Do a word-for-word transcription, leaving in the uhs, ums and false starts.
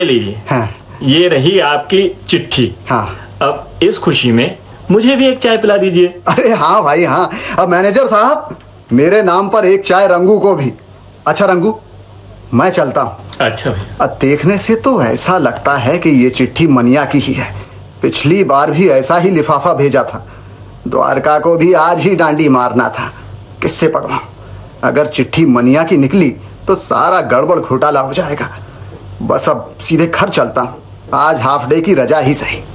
लीजिए। हाँ। ये रही आपकी चिट्ठी। हाँ। अब इस खुशी में मुझे भी एक चाय पिला दीजिए। अरे हाँ भाई हाँ। अब मैनेजर साहब, मेरे नाम पर एक चाय रंगू को भी। अच्छा रंगू, मैं चलता हूँ। अच्छा भाई। अब देखने से तो ऐसा लगता है कि ये चिट्ठी मनिया की ही है। पिछली बार भी ऐसा ही लिफाफा भेजा था। द्वारका को भी आज ही डांडी मारना था। किससे पढ़वाऊं? अगर चिट्ठी मनिया की निकली तो सारा गड़बड़ घोटाला हो जाएगा। बस अब सीधे घर चलता हूँ। आज हाफ डे की रजा ही सही।